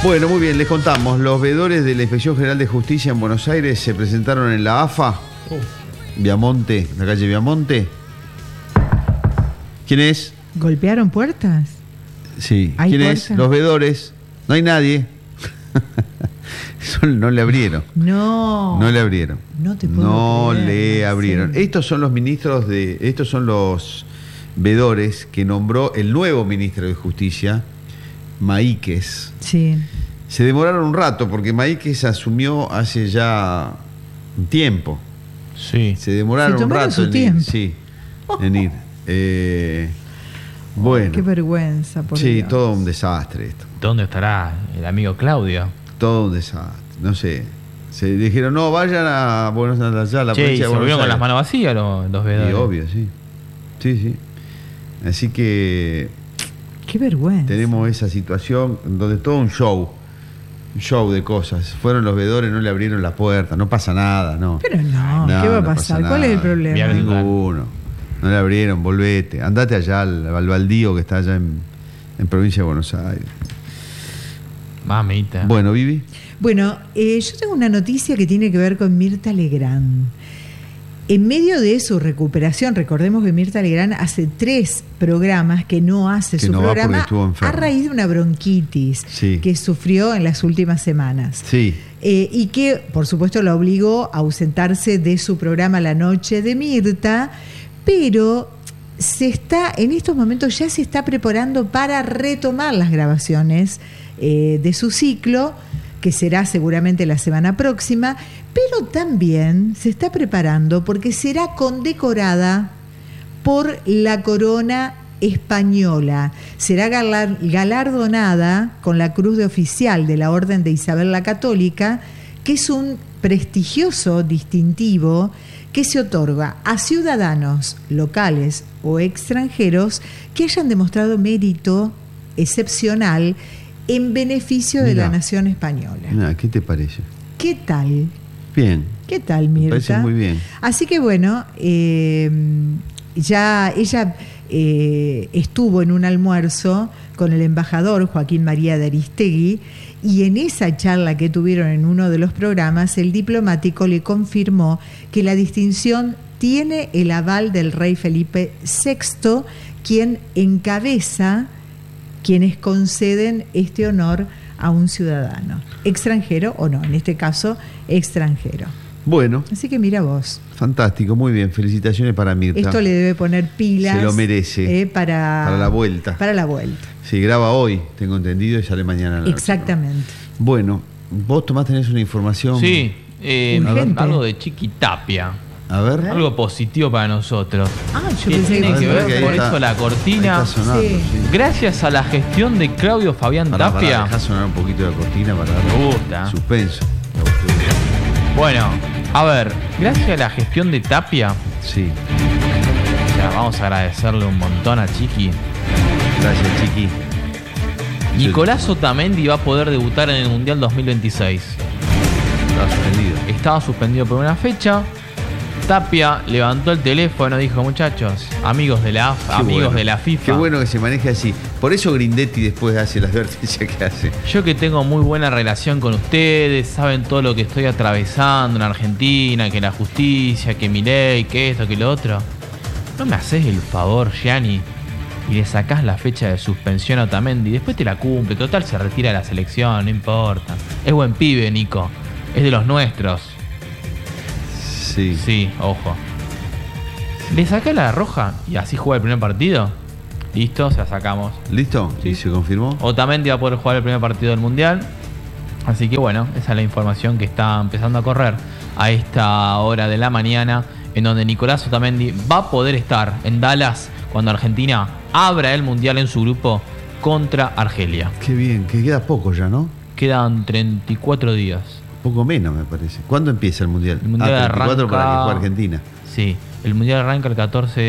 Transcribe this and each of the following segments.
Bueno, muy bien, les contamos. Los veedores de la Inspección General de Justicia en Buenos Aires se presentaron en la AFA, Viamonte, la calle Viamonte. ¿Quién es? ¿Golpearon puertas? Sí. ¿Hay ¿Quién puertas? es? Los veedores. No hay nadie. No le abrieron. No. No le abrieron. No te puedo No creer, le abrieron. Marcelo. Estos son los ministros de... Estos son los veedores que nombró el nuevo ministro de Justicia, Maíquez. Sí. Se demoraron un rato porque Maíquez asumió hace ya un tiempo. Sí. Se demoraron Se un tomaron rato su tiempo. Sí, en ir. Bueno. Qué vergüenza, por Sí, Dios. todo un desastre esto. ¿Dónde estará el amigo Claudio? Todo un desastre. No sé. Se dijeron, no, vayan a Buenos Aires, a la Che, y provincia se de Buenos volvieron con Aires. las manos vacías los Sí, veedores. obvio, sí. Sí, sí. Así que Qué vergüenza. tenemos esa situación donde todo un show de cosas. Fueron los veedores, no le abrieron la puerta, no pasa nada, no. Pero no, No, ¿qué va a no pasar? pasa ¿Cuál es el nada. problema? Bien. Ninguno. No le abrieron, volvete. Andate allá al baldío que está allá en provincia de Buenos Aires. Mamita. Bueno, Vivi. Bueno, yo tengo una noticia que tiene que ver con Mirta Legrand. En medio de su recuperación, recordemos que Mirta Legrand hace 3 programas que no hace Que su no va porque programa estuvo enferma. a raíz de una bronquitis Sí. que sufrió en las últimas semanas. Sí. Y que, por supuesto, la obligó a ausentarse de su programa La Noche de Mirta, pero en estos momentos ya se está preparando para retomar las grabaciones de su ciclo, que será seguramente la semana próxima, pero también se está preparando porque será condecorada por la corona española. Será galardonada con la Cruz de Oficial de la Orden de Isabel la Católica, que es un prestigioso distintivo que se otorga a ciudadanos locales o extranjeros que hayan demostrado mérito excepcional en beneficio de Mirá. la nación española. Nada, ¿qué te parece? ¿Qué tal? Bien. ¿Qué tal, Me Mirta? parece muy bien. Así que bueno, ya ella estuvo en un almuerzo con el embajador Joaquín María de Aristegui, y en esa charla que tuvieron en uno de los programas, el diplomático le confirmó que la distinción tiene el aval del rey Felipe VI, quien encabeza quienes conceden este honor a un ciudadano, extranjero o no, en este caso extranjero. Bueno, Así que mira vos, fantástico, muy bien. Felicitaciones para Mirta. esto le debe poner pilas. Se lo merece. Para la vuelta. Para la vuelta. Sí, graba hoy, tengo entendido, y sale mañana a la noche. Exactamente. Bueno, vos, Tomás, tenés una información. Sí, Urgente. algo de Chiquitapia. A ver. Algo positivo para nosotros. Ah, yo Que pensé tiene que que A ver que ahí por está- eso la cortina. ahí está sonando, Sí. sí. Gracias a la gestión de Claudio Fabián Pará, Tapia. dejá sonar un poquito la cortina para darle Me gusta. suspenso. Bueno, a ver, gracias a la gestión de Tapia, Sí, ya vamos a agradecerle un montón a Chiqui. gracias, Chiqui. Nicolás Otamendi va a poder debutar en el Mundial 2026. Estaba suspendido. Estaba suspendido por una fecha. Tapia levantó el teléfono y dijo: muchachos, amigos de la AFA, Qué amigos bueno. de la FIFA, Qué bueno que se maneje así. Por eso Grindetti después hace las advertencias que hace. yo que tengo muy buena relación con ustedes, saben todo lo que estoy atravesando en Argentina, que la justicia, que mi ley, que esto, que lo otro. ¿No me haces el favor, Gianni, y le sacás la fecha de suspensión a Otamendi? Después te la cumple, total se retira de la selección, no importa. Es buen pibe, Nico, es de los nuestros. Sí. Sí, ojo. Le sacás la roja y así juega el primer partido. Listo, se la sacamos. ¿Listo? Sí. ¿Y se confirmó? Otamendi va a poder jugar el primer partido del Mundial. Así que bueno, esa es la información que está empezando a correr a esta hora de la mañana, en donde Nicolás Otamendi va a poder estar en Dallas cuando Argentina abra el Mundial en su grupo contra Argelia. Qué bien, que queda poco ya, ¿no? Quedan 34 días. Poco menos, me parece. ¿Cuándo empieza el Mundial? El Mundial 34 para que arranca- juegue Argentina. Sí, el Mundial arranca el 14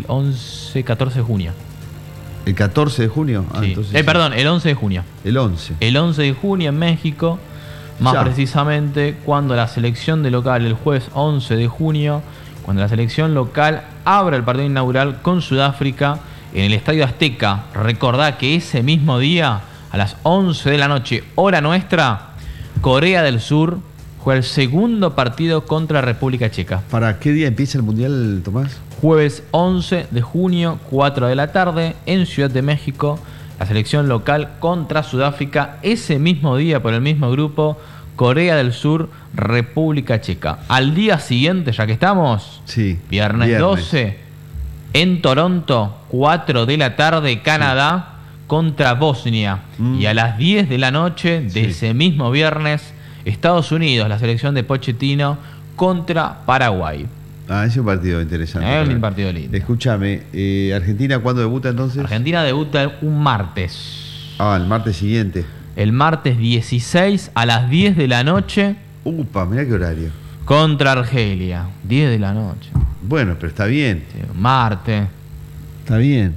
de junio. ¿El 14 de junio? Ah, Sí. entonces, Perdón, el 11 de junio. El 11. El 11 de junio en México, más Ya. precisamente cuando la selección de local, el jueves 11 de junio, cuando la selección local abra el partido inaugural con Sudáfrica en el Estadio Azteca. Recordá que ese mismo día a las 11 de la noche, hora nuestra, Corea del Sur juega el segundo partido contra República Checa. ¿Para qué día empieza el Mundial, Tomás? Jueves 11 de junio, 4 de la tarde, en Ciudad de México, la selección local contra Sudáfrica. Ese mismo día, por el mismo grupo, Corea del Sur, República Checa. Al día siguiente, ya que estamos, Sí, viernes 12, en Toronto, 4 de la tarde, Canadá contra Bosnia. Y a las 10 de la noche de ese mismo viernes, Estados Unidos, la selección de Pochettino, contra Paraguay. Ah, ese es un partido interesante. Es un partido lindo. Escúchame, ¿Argentina cuándo debuta entonces? Argentina debuta un martes. Ah, el martes siguiente. El martes 16 a las 10 de la noche Upa, mirá qué horario. contra Argelia. 10 de la noche. Bueno, pero está bien. Sí, martes. Está bien.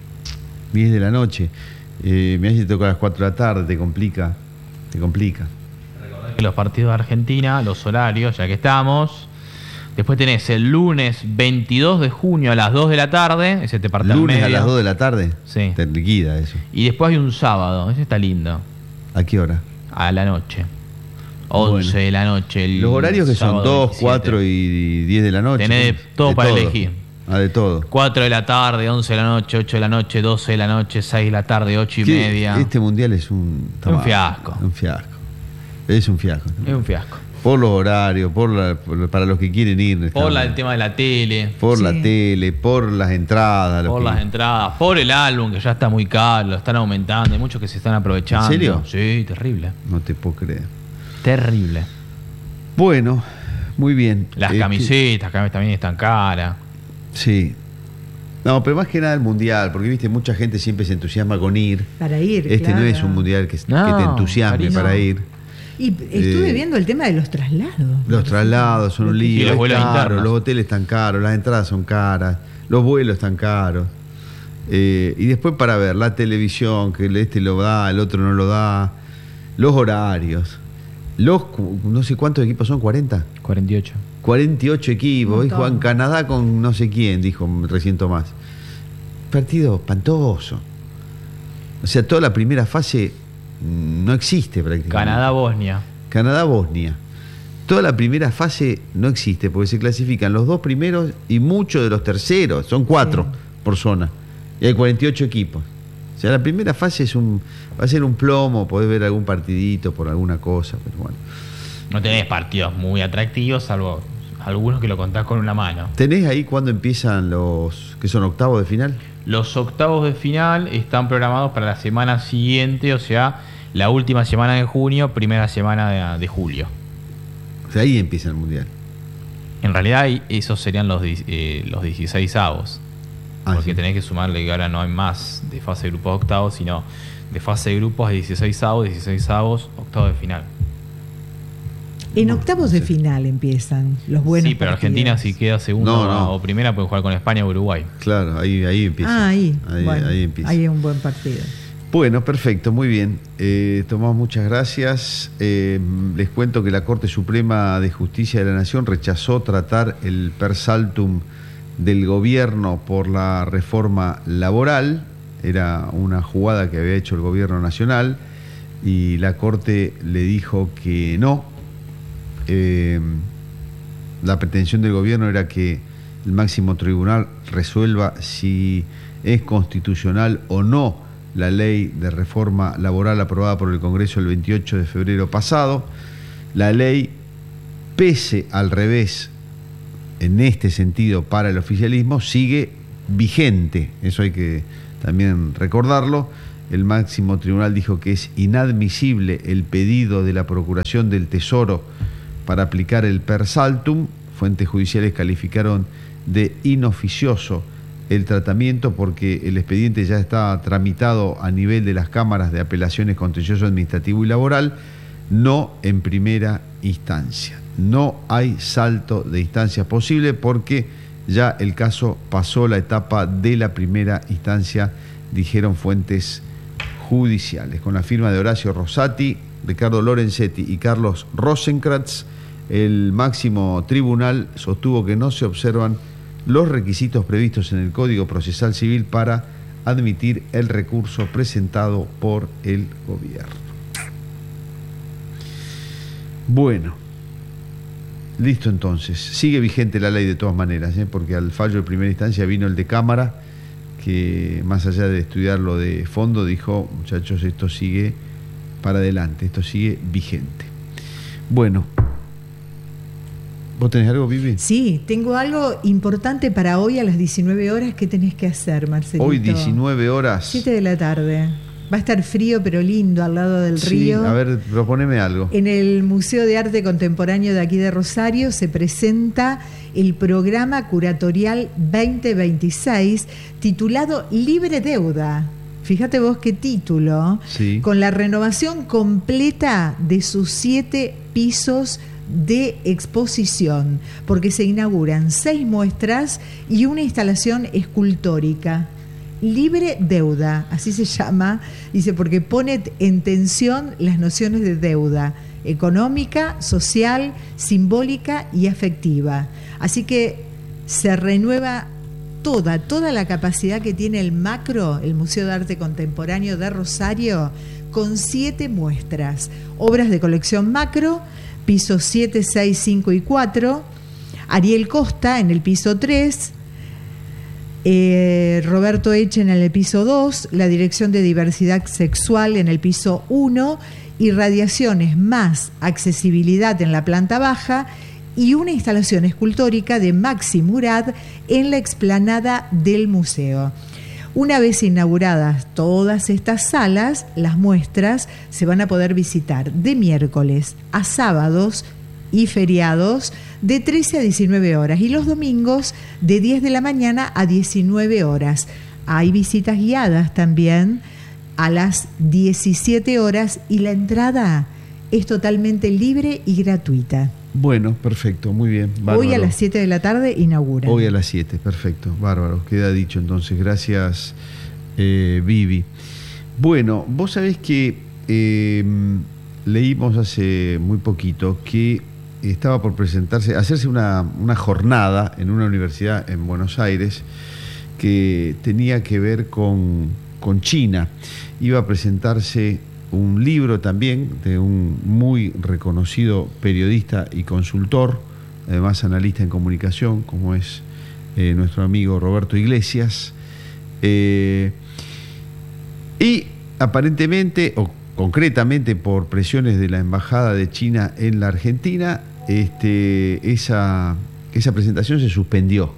10 de la noche. Mirá si te toca a las 4 de la tarde, te complica. Te complica. Que los partidos de Argentina, los horarios, ya que estamos. Después tenés el lunes 22 de junio a las 2 de la tarde. Ese te parte al Lunes medio. a las 2 de la tarde. Sí. Te liquida eso. Y después hay un sábado. Ese está lindo. ¿A qué hora? A la noche. 11 Bueno. de la noche. El Los horarios que son sábado 2, 27. 4 y 10 de la noche. Tenés todo para elegir. Ah, de todo. 4 de la tarde, 11 de la noche, 8 de la noche, 12 de la noche, 6 de la tarde, 8 y ¿Qué? media. Este mundial es un fiasco. Un fiasco. Es un fiasco. Es un fiasco. Por los horarios, para los que quieren ir. Por el tema de la tele, Por la Sí. tele, por las entradas. por las entradas, por el álbum que ya está muy caro, lo están aumentando, hay muchos que se están aprovechando. ¿En serio? Sí, terrible. No te puedo creer. Terrible. Bueno, muy bien. Las camisetas también están caras. Sí. No, pero más que nada el mundial, porque viste, mucha gente siempre se entusiasma con ir. Para ir. Este claro. no es un mundial que No, te entusiasme carísimo. para ir. Y estuve viendo el tema de los traslados. Los traslados son un Y lío, los es vuelos caro, internos. los hoteles están caros, las entradas son caras, los vuelos están caros. Y después para ver la televisión, que este lo da, el otro no lo da, los horarios, no sé cuántos equipos son, 40. 48. 48 equipos, Un hoy montón. juegan Canadá con no sé quién, dijo recién Tomás. Partido espantoso. O sea, toda la primera fase no existe prácticamente. Canadá-Bosnia. Canadá-Bosnia. Toda la primera fase no existe porque se clasifican los 2 primeros y muchos de los terceros. Son 4 por zona. Y hay 48 equipos. O sea, la primera fase va a ser un plomo, podés ver algún partidito por alguna cosa, pero bueno. No tenés partidos muy atractivos, salvo algunos que lo contás con una mano. ¿Tenés ahí cuándo empiezan que son octavos de final? Los octavos de final están programados para la semana siguiente, o sea, la última semana de junio, primera semana de julio. O sea, ahí empieza el mundial. En realidad esos serían los 16avos. Ah, Porque sí. tenés que sumarle que ahora no hay más de fase de grupos octavos, sino de fase de grupos hay 16avos, octavos de final. En octavos de final empiezan los buenos. Sí, pero partidos. Argentina si queda segundo No. o primera puede jugar con España o Uruguay. Claro, ahí empieza. Ahí Ahí empieza. Ahí es un buen partido. Bueno, perfecto, muy bien. Tomás, muchas gracias. Les cuento que la Corte Suprema de Justicia de la Nación rechazó tratar el per saltum del gobierno por la reforma laboral. Era una jugada que había hecho el gobierno nacional y la Corte le dijo que no. La pretensión del gobierno era que el máximo tribunal resuelva si es constitucional o no la ley de reforma laboral aprobada por el Congreso el 28 de febrero pasado. La ley, pese al revés en este sentido para el oficialismo, sigue vigente. Eso hay que también recordarlo. El máximo tribunal dijo que es inadmisible el pedido de la Procuración del Tesoro para aplicar el per saltum. Fuentes judiciales calificaron de inoficioso el tratamiento porque el expediente ya está tramitado a nivel de las cámaras de apelaciones contencioso administrativo y laboral, no en primera instancia. No hay salto de instancia posible porque ya el caso pasó la etapa de la primera instancia, dijeron fuentes judiciales. Con la firma de Horacio Rosati, Ricardo Lorenzetti y Carlos Rosenkrantz, el máximo tribunal sostuvo que no se observan los requisitos previstos en el Código Procesal Civil para admitir el recurso presentado por el gobierno. Bueno, listo entonces. Sigue vigente la ley de todas maneras, porque al fallo de primera instancia vino el de Cámara, que más allá de estudiarlo de fondo, dijo, muchachos, esto sigue para adelante, esto sigue vigente. Bueno, ¿vos tenés algo, Vivi? Sí, tengo algo importante para hoy a las 19 horas. ¿Qué tenés que hacer, Marcelito? Hoy 19 horas. 7 de la tarde. Va a estar frío pero lindo al lado del río. A ver, proponeme algo. En el Museo de Arte Contemporáneo de aquí de Rosario se presenta el programa curatorial 2026 titulado Libre Deuda. Fíjate vos qué título. Sí. Con la renovación completa de sus 7 pisos de exposición, porque se inauguran 6 muestras y una instalación escultórica. Libre Deuda, así se llama, dice, porque pone en tensión las nociones de deuda económica, social, simbólica y afectiva. Así que se renueva toda la capacidad que tiene el Museo de Arte Contemporáneo de Rosario, con 7 muestras, obras de colección macro, pisos 7, 6, 5 y 4, Ariel Costa en el piso 3, Roberto Echen en el piso 2, la Dirección de Diversidad Sexual en el piso 1, Irradiaciones más accesibilidad en la planta baja, y una instalación escultórica de Maxi Murad en la explanada del museo. Una vez inauguradas todas estas salas, las muestras se van a poder visitar de miércoles a sábados y feriados de 13 a 19 horas y los domingos de 10 de la mañana a 19 horas. Hay visitas guiadas también a las 17 horas y la entrada es totalmente libre y gratuita. Bueno, perfecto, muy bien. Bárbaro. Hoy a las 7 de la tarde inaugura. Hoy a las 7, perfecto, bárbaro, queda dicho entonces. Gracias, Vivi. Bueno, vos sabés que leímos hace muy poquito que estaba por hacerse una jornada en una universidad en Buenos Aires que tenía que ver con China. Iba a presentarse un libro también de un muy reconocido periodista y consultor, además analista en comunicación, como es nuestro amigo Roberto Iglesias, y aparentemente, o concretamente por presiones de la Embajada de China en la Argentina, esa presentación se suspendió.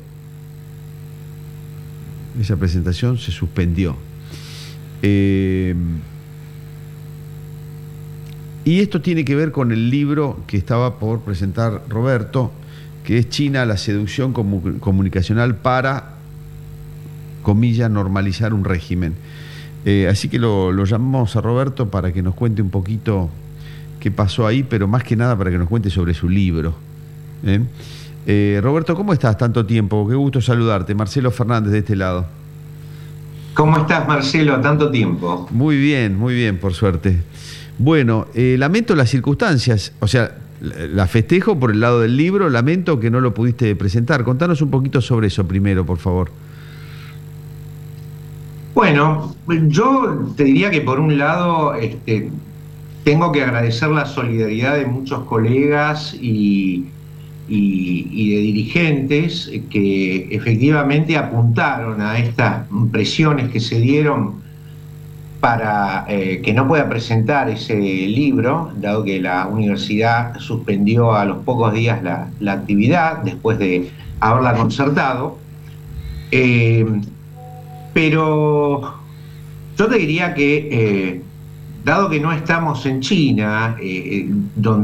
Esa presentación se suspendió. Y esto tiene que ver con el libro que estaba por presentar Roberto, que es China, la seducción comunicacional para, comillas, normalizar un régimen. Así que lo llamamos a Roberto para que nos cuente un poquito qué pasó ahí, pero más que nada para que nos cuente sobre su libro. Roberto, ¿cómo estás? Tanto tiempo, qué gusto saludarte. Marcelo Fernández de este lado. ¿Cómo estás, Marcelo? Tanto tiempo. Muy bien, por suerte. Bueno, lamento las circunstancias, o sea, la festejo por el lado del libro, lamento que no lo pudiste presentar. Contanos un poquito sobre eso primero, por favor. Bueno, yo te diría que por un lado tengo que agradecer la solidaridad de muchos colegas y de dirigentes que efectivamente apuntaron a estas presiones que se dieron para que no pueda presentar ese libro, dado que la universidad suspendió a los pocos días la actividad después de haberla concertado. Pero yo te diría que, dado que no estamos en China, donde